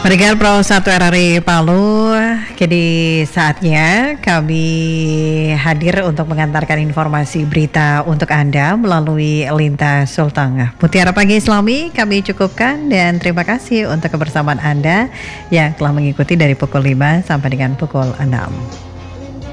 Pendengar Pro 1 RRI Palu, kini saatnya kami hadir untuk mengantarkan informasi berita untuk Anda melalui Lintas Sulteng. Mutiara Pagi Islami kami cukupkan dan terima kasih untuk kebersamaan Anda yang telah mengikuti dari pukul 5 sampai dengan pukul 6.